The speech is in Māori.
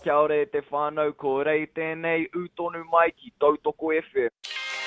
Kia ora e te whānau, ko rei tēnei utonu mai ki Tautoko FM.